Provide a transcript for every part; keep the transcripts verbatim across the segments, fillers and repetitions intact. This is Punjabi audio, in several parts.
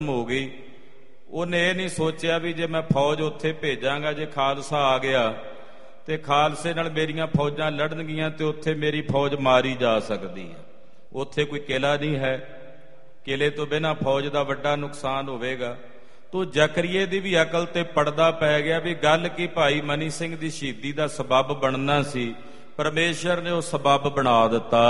ਹੋ ਗਈ। ਉਹਨੇ ਇਹ ਨਹੀਂ ਸੋਚਿਆ ਵੀ ਜੇ ਮੈਂ ਫੌਜ ਉੱਥੇ ਭੇਜਾਂਗਾ, ਜੇ ਖਾਲਸਾ ਆ ਗਿਆ ਤੇ ਖਾਲਸੇ ਨਾਲ ਮੇਰੀਆਂ ਫੌਜਾਂ ਲੜਨਗੀਆਂ ਤੇ ਉੱਥੇ ਮੇਰੀ ਫੌਜ ਮਾਰੀ ਜਾ ਸਕਦੀ ਹੈ। ਉੱਥੇ ਕੋਈ ਕਿਲਾ ਨਹੀਂ ਹੈ, ਕਿਲੇ ਤੋਂ ਬਿਨਾਂ ਫੌਜ ਦਾ ਵੱਡਾ ਨੁਕਸਾਨ ਹੋਵੇਗਾ। ਤੋ ਜ਼ਕਰੀਏ ਦੀ ਵੀ ਅਕਲ ਤੇ ਪੜਦਾ ਪੈ ਗਿਆ ਵੀ ਗੱਲ ਕੀ ਭਾਈ ਮਨੀ ਸਿੰਘ ਦੀ ਸ਼ਹੀਦੀ ਦਾ ਸਬੱਬ ਬਣਨਾ ਸੀ, ਪਰਮੇਸ਼ਰ ਨੇ ਉਹ ਸਬੱਬ ਬਣਾ ਦਿੱਤਾ।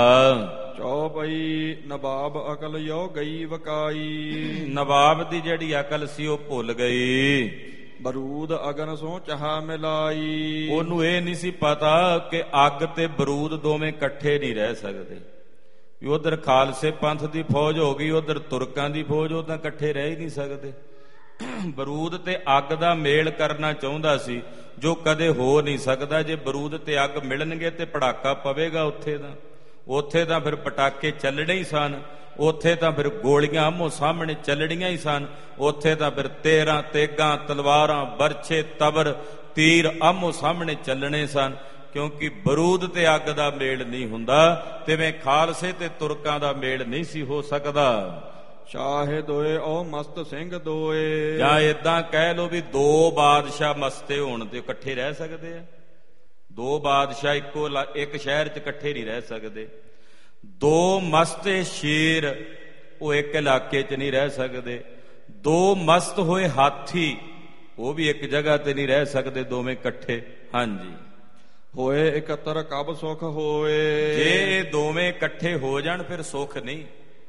ਚੌਪਈ ਨਵਾਬ ਅਕਲ ਯੋ ਗਈ ਵਕਾਈ। ਨਵਾਬ ਦੀ ਜਿਹੜੀ ਅਕਲ ਸੀ ਉਹ ਭੁੱਲ ਗਈ। ਬਰੂਦ ਅਗਨ ਸੋ ਚਾਹ ਮਿਲਾਈ। ਉਹਨੂੰ ਇਹ ਨਹੀਂ ਸੀ ਪਤਾ ਕਿ ਅੱਗ ਤੇ ਬਰੂਦ ਦੋਵੇਂ ਇਕੱਠੇ ਨਹੀਂ ਰਹਿ ਸਕਦੇ। ਵੀ ਉਧਰ ਖਾਲਸੇ ਪੰਥ ਦੀ ਫੌਜ ਹੋ ਗਈ, ਉਧਰ ਤੁਰਕਾਂ ਦੀ ਫੌਜ, ਉਹ ਤਾਂ ਇਕੱਠੇ ਰਹਿ ਹੀ ਨਹੀਂ ਸਕਦੇ। ਬਰੂਦ ਤੇ ਅੱਗ ਦਾ ਮੇਲ ਕਰਨਾ ਚਾਹੁੰਦਾ ਸੀ ਜੋ ਕਦੇ ਹੋ ਨਹੀਂ ਸਕਦਾ। ਜੇ ਬਰੂਦ ਤੇ ਅੱਗ ਮਿਲਣਗੇ ਤੇ ਪੜਾਕਾ ਪਵੇਗਾ ਉੱਥੇ ਦਾ, ਉੱਥੇ ਤਾਂ ਫਿਰ ਪਟਾਕੇ ਚੱਲਣੇ ਹੀ ਸਨ, ਉੱਥੇ ਤਾਂ ਫਿਰ ਗੋਲੀਆਂ ਆਮੋ ਸਾਹਮਣੇ ਚੱਲਣੀਆਂ ਹੀ ਸਨ, ਉੱਥੇ ਤਾਂ ਫਿਰ ਤੇਰਾਂ ਤੇਗਾਂ ਤਲਵਾਰਾਂ ਬਰਛੇ ਤਬਰ ਤੀਰ ਆਮੋ ਸਾਹਮਣੇ ਚੱਲਣੇ ਸਨ। ਕਿਉਂਕਿ ਬਰੂਦ ਤੇ ਅੱਗ ਦਾ ਮੇਲ ਨਹੀਂ ਹੁੰਦਾ, ਤਿਵੇਂ ਖਾਲਸੇ ਤੇ ਤੁਰਕਾਂ ਦਾ ਮੇਲ ਨਹੀਂ ਸੀ ਹੋ ਸਕਦਾ। ਸ਼ਾਹੇ ਦੋਏ ਉਹ ਮਸਤ ਸਿੰਘ ਦੋਏ। ਜਾਂ ਏਦਾਂ ਕਹਿ ਲੋ ਵੀ ਦੋ ਬਾਦਸ਼ਾਹ ਮਸਤੇ ਹੋਣ ਤੇ ਇਕੱਠੇ ਰਹਿ ਸਕਦੇ ਆ। ਦੋ ਬਾਦਸ਼ਾਹ ਇੱਕੋ ਇੱਕ ਸ਼ਹਿਰ 'ਚ ਇਕੱਠੇ ਨਹੀਂ ਰਹਿ ਸਕਦੇ। ਦੋ ਮਸਤੇ ਸ਼ੇਰ ਉਹ ਇੱਕ ਇਲਾਕੇ 'ਚ ਨਹੀਂ ਰਹਿ ਸਕਦੇ। ਦੋ ਮਸਤ ਹੋਏ ਹਾਥੀ ਉਹ ਵੀ ਇੱਕ ਜਗ੍ਹਾ ਤੇ ਨਹੀਂ ਰਹਿ ਸਕਦੇ ਦੋਵੇਂ ਇਕੱਠੇ। ਹਾਂਜੀ, ਹੋਏ ਇਕੱਤਰ ਕਬ ਸੁਖ ਹੋਏ। ਜੇ ਦੋਵੇਂ ਇਕੱਠੇ ਹੋ ਜਾਣ ਫਿਰ ਸੁਖ ਨਹੀਂ।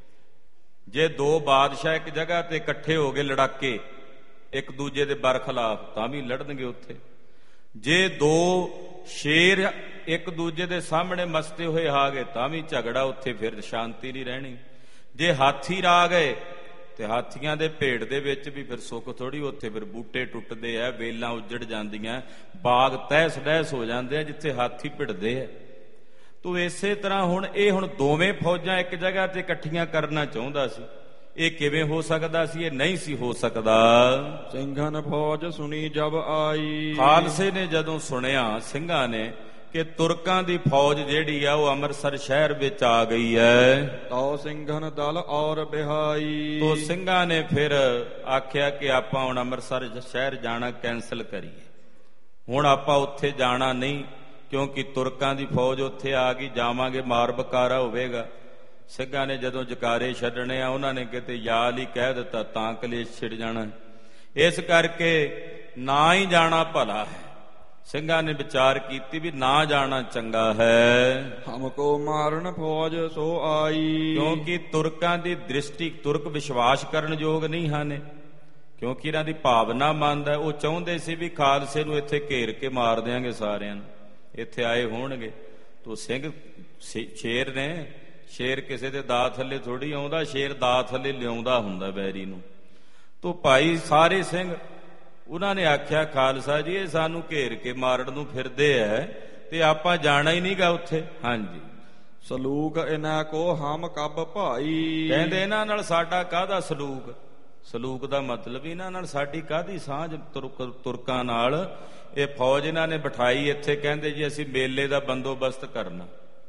ਜੇ ਦੋ ਬਾਦਸ਼ਾਹ ਇੱਕ ਜਗ੍ਹਾ ਤੇ ਇਕੱਠੇ ਹੋ ਗਏ ਲੜਾਕੇ ਇੱਕ ਦੂਜੇ ਦੇ ਬਰਖਲਾਫ, ਤਾਂ ਵੀ ਲੜਨਗੇ ਉੱਥੇ। ਜੇ ਦੋ ਸ਼ੇਰ ਇੱਕ ਦੂਜੇ ਦੇ ਸਾਹਮਣੇ ਮਸਤੇ ਹੋਏ ਆ ਗਏ ਤਾਂ ਵੀ ਝਗੜਾ ਉੱਥੇ, ਫਿਰ ਸ਼ਾਂਤੀ ਨਹੀਂ ਰਹਿਣੀ। ਜੇ ਹਾਥੀ ਰਾ ਗਏ ਤੇ ਹਾਥੀਆਂ ਦੇ ਭੇਡ ਦੇ ਵਿੱਚ ਵੀ ਫਿਰ ਸੁੱਖ ਥੋੜੀ, ਉੱਥੇ ਫਿਰ ਬੂਟੇ ਟੁੱਟਦੇ ਆ, ਵੇਲਾਂ ਉੱਜੜ ਜਾਂਦੀਆਂ, ਬਾਗ ਤਹਿਸ ਨਹਿਸ ਹੋ ਜਾਂਦੇ ਆ ਜਿੱਥੇ ਹਾਥੀ ਭਿੜਦੇ ਆ। ਤੋ ਇਸੇ ਤਰ੍ਹਾਂ ਹੁਣ ਇਹ ਹੁਣ ਦੋਵੇਂ ਫੌਜਾਂ ਇੱਕ ਜਗ੍ਹਾ ਤੇ ਇਕੱਠੀਆਂ ਕਰਨਾ ਚਾਹੁੰਦਾ ਸੀ। ਇਹ ਕਿਵੇਂ ਹੋ ਸਕਦਾ ਸੀ? ਇਹ ਨਹੀਂ ਸੀ ਹੋ ਸਕਦਾ। ਸਿੰਘਨ ਫੌਜ ਸੁਣੀ ਜਬ ਆਈ। ਖਾਲਸੇ ਨੇ ਜਦੋਂ ਸੁਣਿਆ ਸਿੰਘਾਂ ਨੇ ਕਿ ਤੁਰਕਾਂ ਦੀ ਫੌਜ ਜਿਹੜੀ ਆ ਉਹ ਅੰਮ੍ਰਿਤਸਰ ਸ਼ਹਿਰ ਵਿੱਚ ਆ ਗਈ ਹੈ, ਤੋ ਸਿੰਘਨ ਦਲ ਔਰ ਬਿਹਾਈ। ਤੋ ਸਿੰਘਾਂ ਨੇ ਫਿਰ ਆਖਿਆ ਕਿ ਆਪਾਂ ਹੁਣ ਅੰਮ੍ਰਿਤਸਰ ਸ਼ਹਿਰ ਜਾਣਾ ਕੈਂਸਲ ਕਰੀਏ। ਹੁਣ ਆਪਾਂ ਉੱਥੇ ਜਾਣਾ ਨਹੀਂ, ਕਿਉਂਕਿ ਤੁਰਕਾਂ ਦੀ ਫੌਜ ਉੱਥੇ ਆ ਗਈ, ਜਾਵਾਂਗੇ ਮਾਰ ਬਕਾਰਾ ਹੋਵੇਗਾ। ਸਿੰਘਾਂ ਨੇ ਜਦੋਂ ਜਕਾਰੇ ਛੱਡਣੇ ਆ, ਉਹਨਾਂ ਨੇ ਕਿਤੇ ਯਾਲ ਹੀ ਕਹਿ ਦਿੱਤਾ ਤਾਂ ਕਲੇਸ਼ ਛਿੜ ਜਾਣਾ। ਇਸ ਕਰਕੇ ਨਾ ਹੀ ਜਾਣਾ ਭਲਾ ਹੈ। ਸਿੰਘਾਂ ਨੇ ਵਿਚਾਰ ਕੀਤੀ ਵੀ ਨਾ ਜਾਣਾ ਚੰਗਾ ਹੈ। ਹਮਕੋ ਮਾਰਨ ਫੌਜ ਸੋ ਆਈ। ਕਿਉਂਕਿ ਤੁਰਕਾਂ ਦੀ ਦ੍ਰਿਸ਼ਟੀ, ਤੁਰਕ ਵਿਸ਼ਵਾਸ ਕਰਨ ਯੋਗ ਨਹੀਂ ਹਨ, ਕਿਉਂਕਿ ਇਹਨਾਂ ਦੀ ਭਾਵਨਾ ਮੰਦ ਹੈ। ਉਹ ਚਾਹੁੰਦੇ ਸੀ ਵੀ ਖਾਲਸੇ ਨੂੰ ਇੱਥੇ ਘੇਰ ਕੇ ਮਾਰ ਦਿਆਂਗੇ, ਸਾਰਿਆਂ ਨੂੰ ਇੱਥੇ ਆਏ ਹੋਣਗੇ। ਤੋ ਸਿੰਘ ਸ਼ੇਰ ਨੇ, ਸ਼ੇਰ ਕਿਸੇ ਦੇ ਦਾ ਥੱਲੇ ਥੋੜੀ ਆਉਂਦਾ, ਸ਼ੇਰ ਦਾ ਥੱਲੇ ਲਿਆਉਂਦਾ ਹੁੰਦਾ ਬੈਰੀ ਨੂੰ। ਤੋ ਭਾਈ ਸਾਰੇ ਸਿੰਘ ਉਹਨਾਂ ਨੇ ਆਖਿਆ ਖਾਲਸਾ ਜੀ ਇਹ ਸਾਨੂੰ ਘੇਰ ਕੇ ਮਾਰਨ ਨੂੰ ਫਿਰਦੇ ਐ ਤੇ ਆਪਾਂ ਜਾਣਾ ਹੀ ਨਹੀਂਗਾ ਉੱਥੇ। ਹਾਂਜੀ, ਸਲੂਕ ਇਹਨਾਂ ਕੋ ਹਮ ਕਬ ਭਾਈ। ਕਹਿੰਦੇ ਇਹਨਾਂ ਨਾਲ ਸਾਡਾ ਕਾਹਦਾ ਸਲੂਕ? ਸਲੂਕ ਦਾ ਮਤਲਬ ਇਹਨਾਂ ਨਾਲ ਸਾਡੀ ਕਾਹਦੀ ਸਾਂਝ? ਤੁਰਕ ਤੁਰਕਾਂ ਨਾਲ ਇਹ ਫੌਜ ਇਹਨਾਂ ਨੇ ਬਿਠਾਈ ਇੱਥੇ, ਕਹਿੰਦੇ ਜੀ ਅਸੀਂ ਮੇਲੇ ਦਾ ਬੰਦੋਬਸਤ ਕਰਨਾ।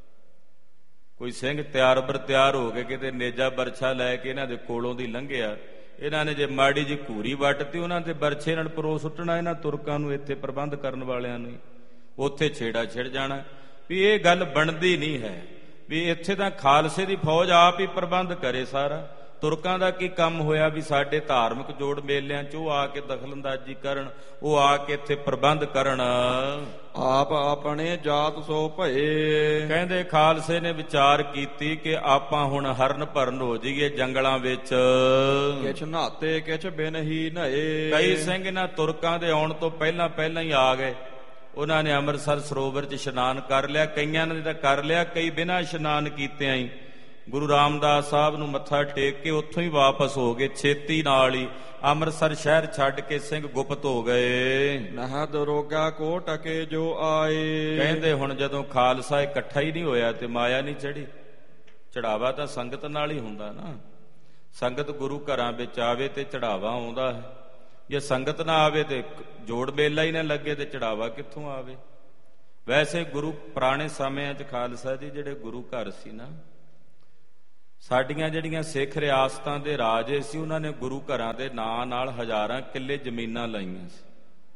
ਕੋਈ ਸਿੰਘ ਤਿਆਰ ਬਰ ਤਿਆਰ ਹੋ ਕੇ ਕਿਤੇ ਨੇਜਾ ਬਰਛਾ ਲੈ ਕੇ ਇਹਨਾਂ ਦੇ ਕੋਲੋਂ ਦੀ ਲੰਘਿਆ, ਇਹਨਾਂ ਨੇ ਜੇ ਮਾੜੀ ਜੀ ਘੂਰੀ ਵੱਟਤੀ, ਉਹਨਾਂ ਦੇ ਬਰਛੇ ਨਾਲ ਪਰੋ ਸੁੱਟਣਾ ਇਹਨਾਂ ਤੁਰਕਾਂ ਨੂੰ, ਇੱਥੇ ਪ੍ਰਬੰਧ ਕਰਨ ਵਾਲਿਆਂ ਨੂੰ। ਉੱਥੇ ਛੇੜਾ ਛਿੜ ਜਾਣਾ ਵੀ ਇਹ ਗੱਲ ਬਣਦੀ ਨਹੀਂ ਹੈ ਵੀ ਇੱਥੇ ਤਾਂ ਖਾਲਸੇ ਦੀ ਫੌਜ ਆਪ ਹੀ ਪ੍ਰਬੰਧ ਕਰੇ ਸਾਰਾ। ਤੁਰਕਾਂ ਦਾ ਕੀ ਕੰਮ ਹੋਇਆ ਵੀ ਸਾਡੇ ਧਾਰਮਿਕ ਜੋੜ ਮੇਲਿਆਂ 'ਚ ਉਹ ਆ ਕੇ ਦਖਲਅੰਦਾਜ਼ੀ ਕਰਨ, ਉਹ ਆ ਕੇ ਇੱਥੇ ਪ੍ਰਬੰਧ ਕਰਨ। ਆਪ ਆਪਣੇ ਜਾਤ ਸੋ ਭਏ। ਕਹਿੰਦੇ ਖਾਲਸੇ ਨੇ ਵਿਚਾਰ ਕੀਤੀ ਕਿ ਆਪਾਂ ਹੁਣ ਹਰਨ ਭਰਨ ਹੋ ਜਾਈਏ ਜੰਗਲਾਂ ਵਿੱਚ। ਕਿਛ ਨਹਾਤੇ ਕਿਛ ਬਿਨ ਹੀ ਨਏ। ਕਈ ਸਿੰਘ ਇਹਨਾਂ ਤੁਰਕਾਂ ਦੇ ਆਉਣ ਤੋਂ ਪਹਿਲਾਂ ਪਹਿਲਾਂ ਹੀ ਆ ਗਏ। ਉਹਨਾਂ ਨੇ ਅੰਮ੍ਰਿਤਸਰ ਸਰੋਵਰ 'ਚ ਇਸ਼ਨਾਨ ਕਰ ਲਿਆ, ਕਈਆਂ ਨੇ ਤਾਂ ਕਰ ਲਿਆ, ਕਈ ਬਿਨਾਂ ਇਸ਼ਨਾਨ ਕੀਤਿਆਂ ਹੀ ਗੁਰੂ ਰਾਮਦਾਸ ਸਾਹਿਬ ਨੂੰ ਮੱਥਾ ਟੇਕ ਕੇ ਉੱਥੋਂ ਹੀ ਵਾਪਸ ਹੋ ਗਏ। ਛੇਤੀ ਨਾਲ ਹੀ ਅੰਮ੍ਰਿਤਸਰ ਸ਼ਹਿਰ ਛੱਡ ਕੇ ਸਿੰਘ ਗੁਪਤ ਹੋ ਗਏ। ਨਹ ਦਰੋਗਾ ਕੋ ਟਕੇ ਜੋ ਆਏ। ਕਹਿੰਦੇ ਹੁਣ ਜਦੋਂ ਖਾਲਸਾ ਇਕੱਠਾ ਹੀ ਨਹੀਂ ਹੋਇਆ ਤੇ ਮਾਇਆ ਨਹੀਂ ਚੜੀ। ਚੜਾਵਾ ਤਾਂ ਸੰਗਤ ਨਾਲ ਹੀ ਹੁੰਦਾ ਨਾ। ਸੰਗਤ ਗੁਰੂ ਘਰਾਂ ਵਿੱਚ ਆਵੇ ਤੇ ਚੜਾਵਾ ਆਉਂਦਾ ਹੈ, ਜੇ ਸੰਗਤ ਨਾ ਆਵੇ ਤੇ ਜੋੜ ਮੇਲਾ ਹੀ ਨਾ ਲੱਗੇ ਤੇ ਚੜਾਵਾ ਕਿੱਥੋਂ ਆਵੇ? ਵੈਸੇ ਗੁਰੂ ਪੁਰਾਣੇ ਸਮਿਆਂ 'ਚ ਖਾਲਸਾ ਜੀ ਜਿਹੜੇ ਗੁਰੂ ਘਰ ਸੀ ਨਾ, ਸਾਡੀਆਂ ਜਿਹੜੀਆਂ ਸਿੱਖ ਰਿਆਸਤਾਂ ਦੇ ਰਾਜੇ ਸੀ ਉਹਨਾਂ ਨੇ ਗੁਰੂ ਘਰਾਂ ਦੇ ਨਾਂ ਨਾਲ ਹਜ਼ਾਰਾਂ ਕਿੱਲੇ ਜ਼ਮੀਨਾਂ ਲਾਈਆਂ ਸੀ,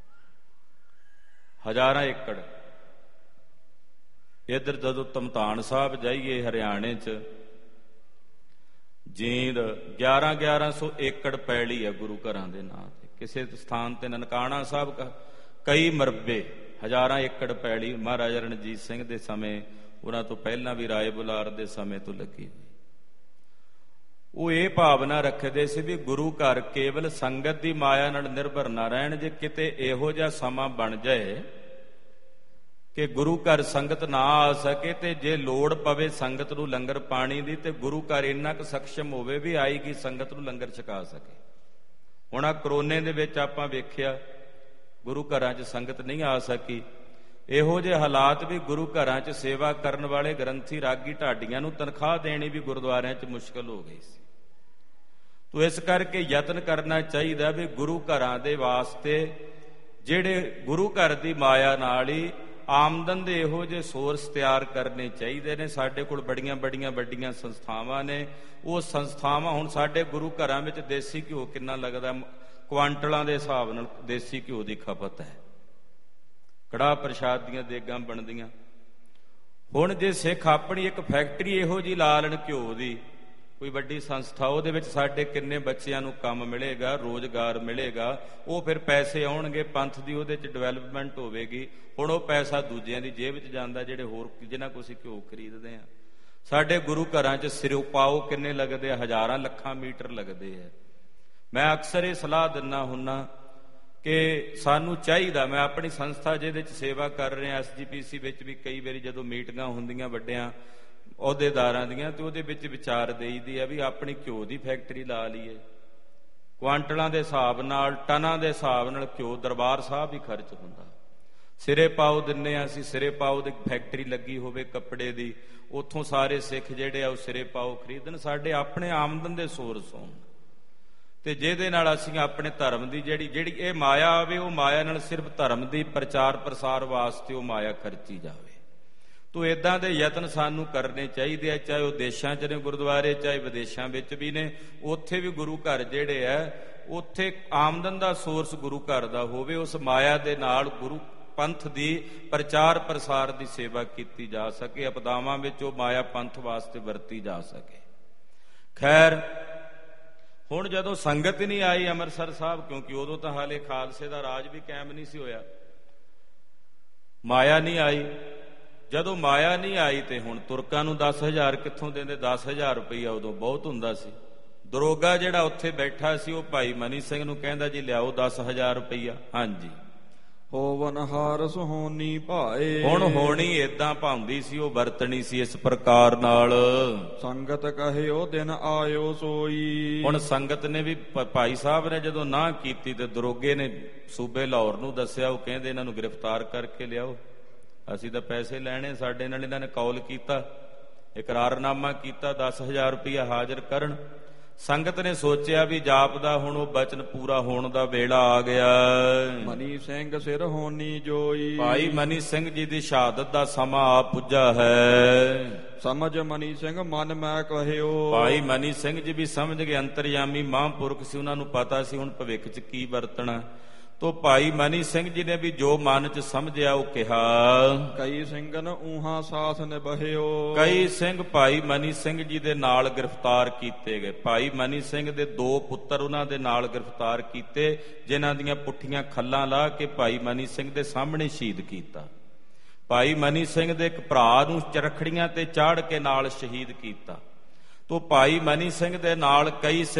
ਹਜ਼ਾਰਾਂ ਏਕੜ। ਇੱਧਰ ਜਦੋਂ ਧਮਤਾਨ ਸਾਹਿਬ ਜਾਈਏ ਹਰਿਆਣੇ 'ਚ, ਜੀਂਦ ਗਿਆਰਾਂ ਗਿਆਰਾਂ ਸੌ ਏਕੜ ਪੈਲੀ ਆ ਗੁਰੂ ਘਰਾਂ ਦੇ ਨਾਂ ਤੇ। ਕਿਸੇ ਸਥਾਨ ਤੇ ਨਨਕਾਣਾ ਸਾਹਿਬ ਕਈ ਮਰਬੇ, ਹਜ਼ਾਰਾਂ ਏਕੜ ਪੈਲੀ ਮਹਾਰਾਜਾ ਰਣਜੀਤ ਸਿੰਘ ਦੇ ਸਮੇਂ, ਉਹਨਾਂ ਤੋਂ ਪਹਿਲਾਂ ਵੀ ਰਾਏ ਬੁਲਾਰ ਦੇ ਸਮੇਂ ਤੋਂ ਲੱਗੀ ਹੋਈ। ਉਹ ਇਹ ਭਾਵਨਾ ਰੱਖਦੇ ਸੀ ਵੀ ਗੁਰੂ ਘਰ ਕੇਵਲ ਸੰਗਤ ਦੀ ਮਾਇਆ ਨਾਲ ਨਿਰਭਰ ਨਾ ਰਹਿਣ। ਜੇ ਕਿਤੇ ਇਹੋ ਜਿਹਾ ਸਮਾਂ ਬਣ ਜਾਏ ਕਿ ਗੁਰੂ ਘਰ ਸੰਗਤ ਨਾ ਆ ਸਕੇ ਤੇ ਜੇ ਲੋੜ ਪਵੇ ਸੰਗਤ ਨੂੰ ਲੰਗਰ ਪਾਣੀ ਦੀ, ਤੇ ਗੁਰੂ ਘਰ ਇੰਨਾ ਕੁ ਸક્ષਮ ਹੋਵੇ ਵੀ ਆਏਗੀ ਸੰਗਤ ਨੂੰ ਲੰਗਰ ਛਕਾ ਸਕੇ। ਹੁਣ ਆ ਕਰੋਨੇ ਦੇ ਵਿੱਚ ਆਪਾਂ ਵੇਖਿਆ ਗੁਰੂ ਘਰਾਂ 'ਚ ਸੰਗਤ ਨਹੀਂ ਆ ਸਕੀ। ਇਹੋ ਜਿਹੇ ਹਾਲਾਤ ਵੀ ਗੁਰੂ ਘਰਾਂ 'ਚ ਸੇਵਾ ਕਰਨ ਵਾਲੇ ਗ੍ਰੰਥੀ ਰਾਗੀ ਢਾਡੀਆਂ ਨੂੰ ਤਨਖਾਹ ਦੇਣੀ ਵੀ ਗੁਰਦੁਆਰਿਆਂ 'ਚ ਮੁਸ਼ਕਲ ਹੋ ਗਈ ਸੀ। ਤੋ ਇਸ ਕਰਕੇ ਯਤਨ ਕਰਨਾ ਚਾਹੀਦਾ ਵੀ ਗੁਰੂ ਘਰਾਂ ਦੇ ਵਾਸਤੇ ਜਿਹੜੇ ਗੁਰੂ ਘਰ ਦੀ ਮਾਇਆ ਨਾਲ ਹੀ ਆਮਦਨ ਦੇ ਇਹੋ ਜਿਹੇ ਸੋਰਸ ਤਿਆਰ ਕਰਨੇ ਚਾਹੀਦੇ ਨੇ। ਸਾਡੇ ਕੋਲ ਬੜੀਆਂ ਬੜੀਆਂ ਵੱਡੀਆਂ ਸੰਸਥਾਵਾਂ ਨੇ। ਉਹ ਸੰਸਥਾਵਾਂ ਹੁਣ ਸਾਡੇ ਗੁਰੂ ਘਰਾਂ ਵਿੱਚ ਦੇਸੀ ਘਿਓ ਕਿੰਨਾ ਲੱਗਦਾ, ਕੁਆਂਟਲਾਂ ਦੇ ਹਿਸਾਬ ਨਾਲ ਦੇਸੀ ਘਿਓ ਦੀ ਖਪਤ ਹੈ। ਕੜਾਹ ਪ੍ਰਸ਼ਾਦ ਦੀਆਂ ਦੇਗਾਂ ਬਣਦੀਆਂ। ਹੁਣ ਜੇ ਸਿੱਖ ਆਪਣੀ ਇੱਕ ਫੈਕਟਰੀ ਇਹੋ ਜਿਹੀ ਲਾ ਲੈਣ ਘਿਓ ਦੀ, ਕੋਈ ਵੱਡੀ ਸੰਸਥਾ, ਉਹਦੇ ਵਿੱਚ ਸਾਡੇ ਕਿੰਨੇ ਬੱਚਿਆਂ ਨੂੰ ਕੰਮ ਮਿਲੇਗਾ, ਰੋਜ਼ਗਾਰ ਮਿਲੇਗਾ। ਉਹ ਫਿਰ ਪੈਸੇ ਆਉਣਗੇ, ਪੰਥ ਦੀ ਉਹਦੇ 'ਚ ਡਿਵੈਲਪਮੈਂਟ ਹੋਵੇਗੀ। ਹੁਣ ਉਹ ਪੈਸਾ ਦੂਜਿਆਂ ਦੀ ਜੇਬ 'ਚ ਜਾਂਦਾ ਜਿਹੜੇ ਹੋਰ ਜਿਹਨਾਂ ਕੋਲ ਅਸੀਂ ਘਿਓ ਖਰੀਦਦੇ ਹਾਂ। ਸਾਡੇ ਗੁਰੂ ਘਰਾਂ 'ਚ ਸਿਰੋਪਾਓ ਕਿੰਨੇ ਲੱਗਦੇ ਆ, ਹਜ਼ਾਰਾਂ ਲੱਖਾਂ ਮੀਟਰ ਲੱਗਦੇ ਆ। ਮੈਂ ਅਕਸਰ ਇਹ ਸਲਾਹ ਦਿੰਦਾ ਹੁੰਦਾ ਕਿ ਸਾਨੂੰ ਚਾਹੀਦਾ, ਮੈਂ ਆਪਣੀ ਸੰਸਥਾ ਜਿਹਦੇ 'ਚ ਸੇਵਾ ਕਰ ਰਿਹਾ ਐਸ ਜੀ ਪੀ ਸੀ ਵਿੱਚ ਵੀ ਕਈ ਵਾਰੀ ਜਦੋਂ ਮੀਟਿੰਗਾਂ ਹੁੰਦੀਆਂ ਵੱਡਿਆਂ ਅਹੁਦੇਦਾਰਾਂ ਦੀਆਂ, ਤੇ ਉਹਦੇ ਵਿੱਚ ਵਿਚਾਰ ਦੇਈਦੀ ਆ ਵੀ ਆਪਣੀ ਘਿਓ ਦੀ ਫੈਕਟਰੀ ਲਾ ਲਈਏ। ਕੁਆਂਟਲਾਂ ਦੇ ਹਿਸਾਬ ਨਾਲ, ਟਨਾਂ ਦੇ ਹਿਸਾਬ ਨਾਲ ਘਿਓ ਦਰਬਾਰ ਸਾਹਿਬ ਹੀ ਖਰਚ ਹੁੰਦਾ। ਸਿਰੇ ਪਾਓ ਦਿੰਦੇ ਹਾਂ ਅਸੀਂ, ਸਿਰੇ ਪਾਓ ਦੀ ਫੈਕਟਰੀ ਲੱਗੀ ਹੋਵੇ ਕੱਪੜੇ ਦੀ, ਉੱਥੋਂ ਸਾਰੇ ਸਿੱਖ ਜਿਹੜੇ ਆ ਉਹ ਸਿਰੇ ਪਾਓ ਖਰੀਦਣ, ਸਾਡੇ ਆਪਣੇ ਆਮਦਨ ਦੇ ਸੋਰਸ ਹੋਣ। ਤੇ ਜਿਹਦੇ ਨਾਲ ਅਸੀਂ ਆਪਣੇ ਧਰਮ ਦੀ ਜਿਹੜੀ ਜਿਹੜੀ ਇਹ ਮਾਇਆ ਆਵੇ, ਉਹ ਮਾਇਆ ਨਾਲ ਸਿਰਫ ਧਰਮ ਦੀ ਪ੍ਰਚਾਰ ਪ੍ਰਸਾਰ ਵਾਸਤੇ ਉਹ ਮਾਇਆ ਖਰਚੀ ਜਾਵੇ। ਤੋ ਇੱਦਾਂ ਦੇ ਯਤਨ ਸਾਨੂੰ ਕਰਨੇ ਚਾਹੀਦੇ ਆ, ਚਾਹੇ ਉਹ ਦੇਸ਼ਾਂ 'ਚ ਨੇ ਗੁਰਦੁਆਰੇ, ਚਾਹੇ ਵਿਦੇਸ਼ਾਂ ਵਿੱਚ ਵੀ ਨੇ। ਉੱਥੇ ਵੀ ਗੁਰੂ ਘਰ ਜਿਹੜੇ ਆ, ਉੱਥੇ ਆਮਦਨ ਦਾ ਸੋਰਸ ਗੁਰੂ ਘਰ ਦਾ ਹੋਵੇ। ਉਸ ਮਾਇਆ ਦੇ ਨਾਲ ਗੁਰੂ ਪੰਥ ਦੀ ਪ੍ਰਚਾਰ ਪ੍ਰਸਾਰ ਦੀ ਸੇਵਾ ਕੀਤੀ ਜਾ ਸਕੇ, ਆਪਦਾਵਾਂ ਵਿੱਚ ਉਹ ਮਾਇਆ ਪੰਥ ਵਾਸਤੇ ਵਰਤੀ ਜਾ ਸਕੇ। ਖੈਰ, ਹੁਣ ਜਦੋਂ ਸੰਗਤ ਨਹੀਂ ਆਈ ਅੰਮ੍ਰਿਤਸਰ ਸਾਹਿਬ, ਕਿਉਂਕਿ ਉਦੋਂ ਤਾਂ ਹਾਲੇ ਖਾਲਸੇ ਦਾ ਰਾਜ ਵੀ ਕਾਇਮ ਨਹੀਂ ਸੀ ਹੋਇਆ, ਮਾਇਆ ਨਹੀਂ ਆਈ। ਜਦੋਂ ਮਾਇਆ ਨਹੀਂ ਆਈ ਤੇ ਹੁਣ ਤੁਰਕਾਂ ਨੂੰ ਦਸ ਹਜ਼ਾਰ ਕਿੱਥੋਂ ਦਿੰਦੇ? ਦਸ ਹਜ਼ਾਰ ਰੁਪਈਆ ਉਦੋਂ ਬਹੁਤ ਹੁੰਦਾ ਸੀ। ਦਰੋਗਾ ਜਿਹੜਾ ਉੱਥੇ ਬੈਠਾ ਸੀ ਉਹ ਭਾਈ ਮਨੀ ਸਿੰਘ ਨੂੰ ਕਹਿੰਦਾ ਜੀ ਲਿਆਓ ਦਸ ਹਜ਼ਾਰ ਰੁਪਈਆ। ਹਾਂਜੀ, ਹੋਵਨ ਹਾਰ ਸੁਹੋਨੀ ਭਾਏ। ਹੁਣ ਹੋਣੀ ਏਦਾਂ ਭਾਉਂਦੀ ਸੀ, ਉਹ ਵਰਤਣੀ ਸੀ ਇਸ ਪ੍ਰਕਾਰ ਨਾਲ। ਸੰਗਤ ਕਹੇ ਉਹ ਦਿਨ ਆਇਓ ਸੋਈ। ਹੁਣ ਸੰਗਤ ਨੇ ਵੀ, ਭਾਈ ਸਾਹਿਬ ਨੇ ਜਦੋਂ ਨਾ ਕੀਤੀ ਤੇ ਦਰੋਗੇ ਨੇ ਸੂਬੇ ਲਾਹੌਰ ਨੂੰ ਦੱਸਿਆ, ਉਹ ਕਹਿੰਦੇ ਇਹਨਾਂ ਨੂੰ ਗ੍ਰਿਫਤਾਰ ਕਰਕੇ ਲਿਆਓ, ਅਸੀਂ ਤਾਂ ਪੈਸੇ ਲੈਣੇ। ਸਾਡੇ ਨਾਲ ਇਹਨਾਂ ਨੇ ਕੌਲ ਕੀਤਾ, ਇਕਰਾਰਨਾਮਾ ਕੀਤਾ, ਦਸ ਹਜ਼ਾਰ ਰੁਪਈਆ ਹਾਜ਼ਰ ਕਰਨ। ਸੰਗਤ ਨੇ ਸੋਚਿਆ ਵੀ ਜਾਪਦਾ ਹੁਣ ਉਹ ਬਚਨ ਪੂਰਾ ਹੋਣ ਦਾ ਵੇਲਾ ਆ ਗਿਆ। ਮਨੀ ਸਿੰਘ ਸਿਰ ਹੋਣੀ ਜੋਈ। ਭਾਈ ਮਨੀ ਸਿੰਘ ਜੀ ਦੀ ਸ਼ਹਾਦਤ ਦਾ ਸਮਾਂ ਆ ਪੁੱਜਾ ਹੈ। ਸਮਝ ਮਨੀ ਸਿੰਘ ਮਨ ਮੈਂ ਕਹਿਓ। ਭਾਈ ਮਨੀ ਸਿੰਘ ਜੀ ਵੀ ਸਮਝ ਗਏ, ਅੰਤਰਯਾਮੀ ਮਹਾਂਪੁਰਖ ਸੀ, ਉਹਨਾਂ ਨੂੰ ਪਤਾ ਸੀ ਹੁਣ ਭਵਿੱਖ 'ਚ ਕੀ ਵਰਤਣਾ। ਤੋ ਭਾਈ ਮਨੀ ਸਿੰਘ ਜੀ ਨੇ ਵੀ ਜੋ ਮਨ 'ਚ ਸਮਝਿਆ ਉਹ ਕਿਹਾ। ਕਈ ਸਿੰਘਨ ਊਹਾਂ ਸਾਥ ਨਿਭਿਓ। ਕਈ ਸਿੰਘ ਭਾਈ ਮਨੀ ਸਿੰਘ ਜੀ ਦੇ ਨਾਲ ਗ੍ਰਿਫਤਾਰ ਕੀਤੇ ਗਏ। ਭਾਈ ਮਨੀ ਸਿੰਘ ਦੇ ਦੋ ਪੁੱਤਰ ਉਹਨਾਂ ਦੇ ਨਾਲ ਗ੍ਰਿਫਤਾਰ ਕੀਤੇ, ਜਿਨ੍ਹਾਂ ਦੀਆਂ ਪੁੱਠੀਆਂ ਖੱਲਾਂ ਲਾ ਕੇ ਭਾਈ ਮਨੀ ਸਿੰਘ ਦੇ ਸਾਹਮਣੇ ਸ਼ਹੀਦ ਕੀਤਾ। ਭਾਈ ਮਨੀ ਸਿੰਘ ਦੇ ਇੱਕ ਭਰਾ ਨੂੰ ਚਰਖੜੀਆਂ ਤੇ ਚਾੜ ਕੇ ਨਾਲ ਸ਼ਹੀਦ ਕੀਤਾ। ਤੋ ਭਾਈ ਮਨੀ ਸਿੰਘ ਦੇ ਨਾਲ ਕਈ